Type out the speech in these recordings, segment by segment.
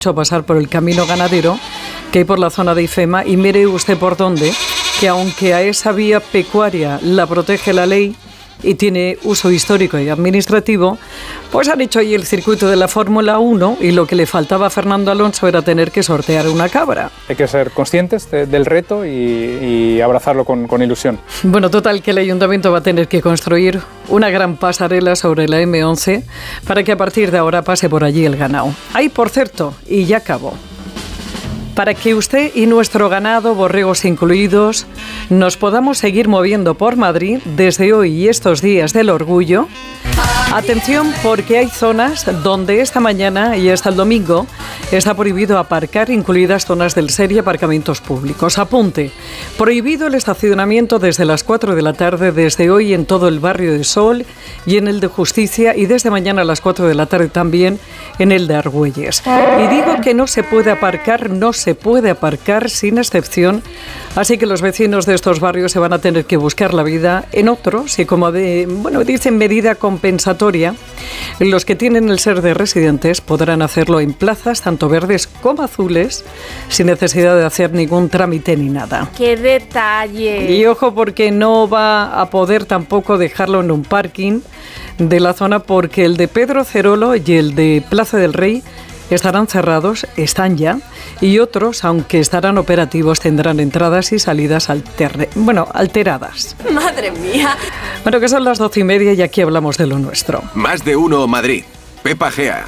pasar por el camino ganadero que hay por la zona de Ifema, y mire usted por dónde, que aunque a esa vía pecuaria la protege la ley y tiene uso histórico y administrativo, pues han hecho ahí el circuito de la Fórmula 1 y lo que le faltaba a Fernando Alonso era tener que sortear una cabra. Hay que ser conscientes del reto y abrazarlo con ilusión. Bueno, total, que el ayuntamiento va a tener que construir una gran pasarela sobre la M11 para que a partir de ahora pase por allí el ganado. Ahí, por cierto, y ya acabó. Para que usted y nuestro ganado, borregos incluidos, nos podamos seguir moviendo por Madrid desde hoy y estos días del orgullo. Atención, porque hay zonas donde esta mañana y hasta el domingo está prohibido aparcar, incluidas zonas del SER y aparcamientos públicos. Apunte, prohibido el estacionamiento desde las 4 de la tarde desde hoy en todo el barrio de Sol y en el de Justicia, y desde mañana a las 4 de la tarde también en el de Argüelles. Y digo que no se puede aparcar sin excepción, así que los vecinos de estos barrios se van a tener que buscar la vida en otros y, como dicen, medida compensatoria, los que tienen el SER de residentes podrán hacerlo en plazas tanto verdes como azules sin necesidad de hacer ningún trámite ni nada. ¡Qué detalle! Y ojo, porque no va a poder tampoco dejarlo en un parking de la zona, porque el de Pedro Cerolo y el de Plaza del Rey estarán cerrados, están ya, y otros, aunque estarán operativos, tendrán entradas y salidas alteradas. ¡Madre mía! Bueno, que son las 12:30 y aquí hablamos de lo nuestro. Más de uno Madrid. Pepa Gea.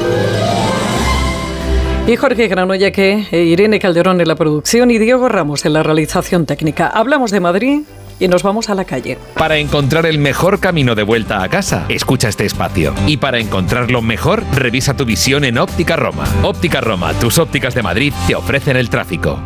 Y Jorge Granolla, Irene Calderón en la producción y Diego Ramos en la realización técnica. Hablamos de Madrid y nos vamos a la calle. Para encontrar el mejor camino de vuelta a casa, escucha este espacio. Y para encontrarlo mejor, revisa tu visión en Óptica Roma. Óptica Roma, tus ópticas de Madrid, te ofrecen el tráfico.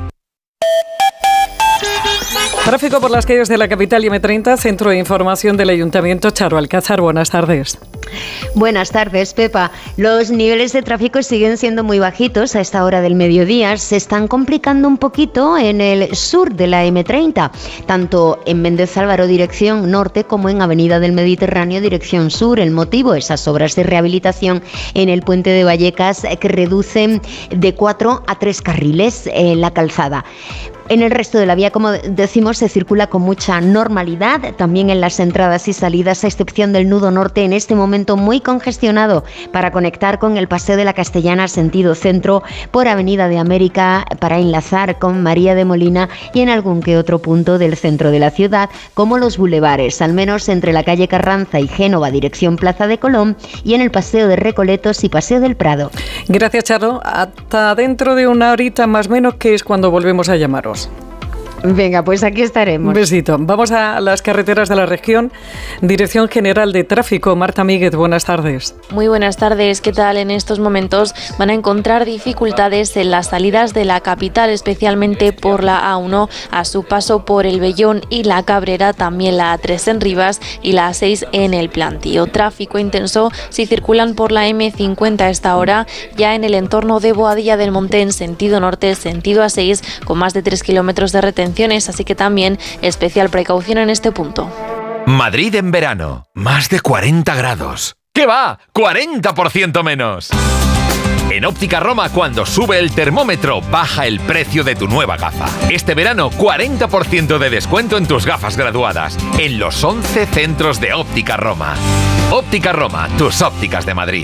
Tráfico por las calles de la capital y M30, Centro de Información del Ayuntamiento. Charo Alcázar, buenas tardes. Buenas tardes, Pepa. Los niveles de tráfico siguen siendo muy bajitos a esta hora del mediodía. Se están complicando un poquito en el sur de la M30, tanto en Méndez Álvaro dirección norte como en Avenida del Mediterráneo dirección sur. El motivo, esas obras de rehabilitación en el puente de Vallecas que reducen de 4 a 3 carriles la calzada. En el resto de la vía, como decimos, se circula con mucha normalidad, también en las entradas y salidas, a excepción del nudo norte, en este momento muy congestionado para conectar con el Paseo de la Castellana sentido centro por Avenida de América para enlazar con María de Molina y en algún que otro punto del centro de la ciudad, como los bulevares, al menos entre la calle Carranza y Génova dirección Plaza de Colón y en el Paseo de Recoletos y Paseo del Prado. Gracias, Charo. Hasta dentro de una horita más o menos, que es cuando volvemos a llamaros. Venga, pues aquí estaremos. Un besito. Vamos a las carreteras de la región. Dirección General de Tráfico, Marta Míguez, buenas tardes. Muy buenas tardes. ¿Qué tal? En estos momentos van a encontrar dificultades en las salidas de la capital, especialmente por la A1 a su paso por el Vellón y la Cabrera, también la A3 en Rivas y la A6 en el Plantío. Tráfico intenso si circulan por la M50 a esta hora, ya en el entorno de Boadilla del Monte en sentido norte, sentido A6, con más de 3 kilómetros de retención, así que también especial precaución en este punto. Madrid en verano, más de 40 grados. ¿Qué va? ¡40% menos! En Óptica Roma, cuando sube el termómetro, baja el precio de tu nueva gafa. Este verano, 40% de descuento en tus gafas graduadas, en los 11 centros de Óptica Roma. Óptica Roma, tus ópticas de Madrid.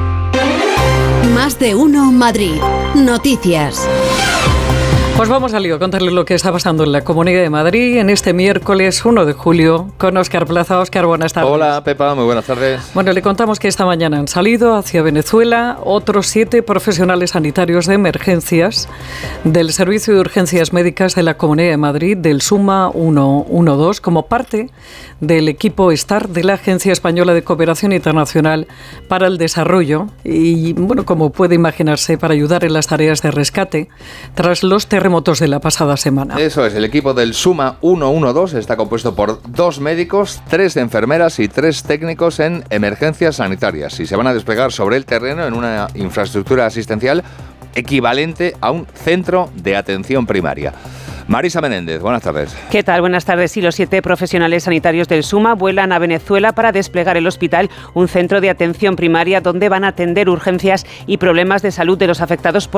Más de uno Madrid. Noticias. Pues vamos al lío, a contarles lo que está pasando en la Comunidad de Madrid en este miércoles 1 de julio con Óscar Plaza. Óscar, buenas tardes. Hola, Pepa, muy buenas tardes. Bueno, le contamos que esta mañana han salido hacia Venezuela otros 7 profesionales sanitarios de emergencias del Servicio de Urgencias Médicas de la Comunidad de Madrid, del SUMA 112, como parte del equipo STAR de la Agencia Española de Cooperación Internacional para el Desarrollo y, bueno, como puede imaginarse, para ayudar en las tareas de rescate tras los terremotos de la pasada semana. Eso es, el equipo del SUMA 112 está compuesto por 2 médicos, 3 enfermeras y 3 técnicos en emergencias sanitarias y se van a desplegar sobre el terreno en una infraestructura asistencial equivalente a un centro de atención primaria. Marisa Menéndez, buenas tardes. ¿Qué tal? Buenas tardes. Y los 7 profesionales sanitarios del SUMA vuelan a Venezuela para desplegar el hospital, un centro de atención primaria donde van a atender urgencias y problemas de salud de los afectados por